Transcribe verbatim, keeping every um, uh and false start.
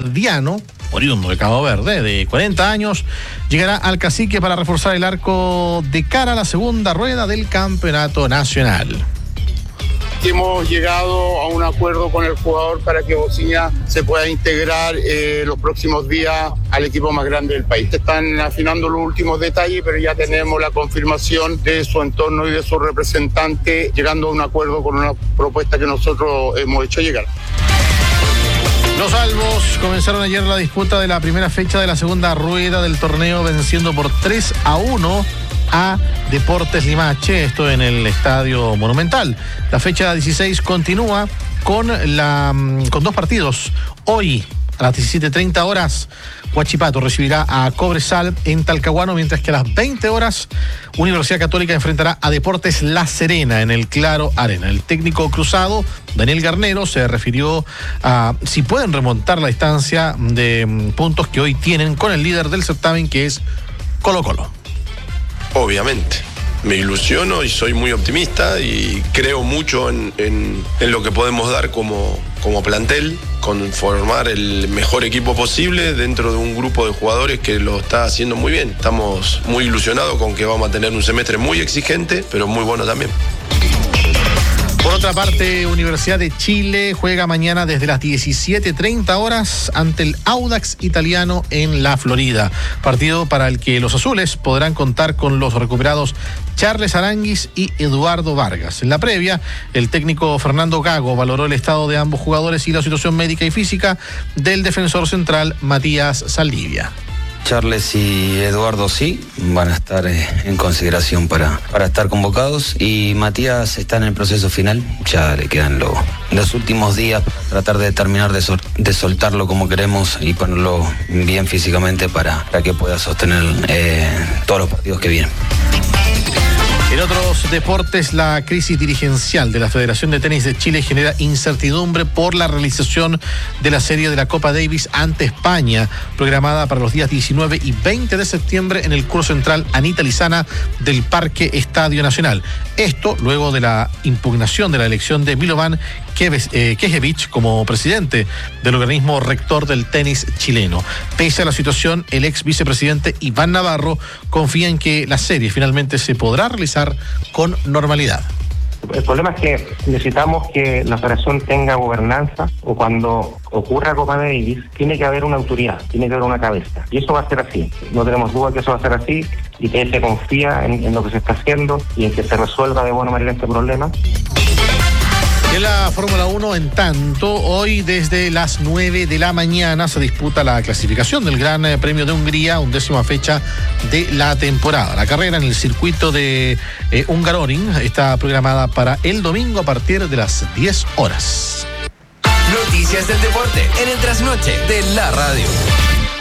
Verdiano, oriundo de Cabo Verde, de cuarenta años, llegará al Cacique para reforzar el arco de cara a la segunda rueda del campeonato nacional. Hemos llegado a un acuerdo con el jugador para que Bociña se pueda integrar eh, los próximos días al equipo más grande del país. Están afinando los últimos detalles, pero ya tenemos la confirmación de su entorno y de su representante, llegando a un acuerdo con una propuesta que nosotros hemos hecho llegar. Los albos comenzaron ayer la disputa de la primera fecha de la segunda rueda del torneo, venciendo por tres a uno a Deportes Limache, esto en el Estadio Monumental. La fecha dieciséis continúa con, la, con dos partidos. Hoy, a las diecisiete treinta horas, Huachipato recibirá a Cobresal en Talcahuano, mientras que a las veinte horas, Universidad Católica enfrentará a Deportes La Serena en el Claro Arena. El técnico cruzado, Daniel Garnero, se refirió a si pueden remontar la distancia de puntos que hoy tienen con el líder del certamen, que es Colo-Colo. Obviamente, me ilusiono y soy muy optimista y creo mucho en, en, en lo que podemos dar como, como plantel, con formar el mejor equipo posible dentro de un grupo de jugadores que lo está haciendo muy bien. Estamos muy ilusionados con que vamos a tener un semestre muy exigente, pero muy bueno también. Por otra parte, Universidad de Chile juega mañana desde las diecisiete treinta horas ante el Audax Italiano en la Florida. Partido para el que los azules podrán contar con los recuperados Charles Aranguis y Eduardo Vargas. En la previa, el técnico Fernando Gago valoró el estado de ambos jugadores y la situación médica y física del defensor central Matías Saldivia. Charles y Eduardo sí, van a estar eh, en consideración para, para estar convocados, y Matías está en el proceso final, ya le quedan lo, los últimos días, tratar de terminar de, sol, de soltarlo como queremos y ponerlo bien físicamente para, para que pueda sostener eh, todos los partidos que vienen. En otros deportes, la crisis dirigencial de la Federación de Tenis de Chile genera incertidumbre por la realización de la serie de la Copa Davis ante España, programada para los días diecinueve y veinte de septiembre en el Curso Central Anita Lizana del Parque Estadio Nacional. Esto luego de la impugnación de la elección de Milovan Knežević como presidente del organismo rector del tenis chileno. Pese a la situación, el ex vicepresidente Iván Navarro confía en que la serie finalmente se podrá realizar con normalidad. El problema es que necesitamos que la federación tenga gobernanza, o cuando ocurra Copa Davis tiene que haber una autoridad, tiene que haber una cabeza, y eso va a ser así. No tenemos duda que eso va a ser así y que él se confía en, en lo que se está haciendo y en que se resuelva de buena manera este problema. En la Fórmula uno, en tanto, hoy desde las nueve de la mañana se disputa la clasificación del Gran Premio de Hungría, undécima fecha de la temporada. La carrera en el circuito de eh, Hungaroring está programada para el domingo a partir de las diez horas. Noticias del deporte en el trasnoche de la radio.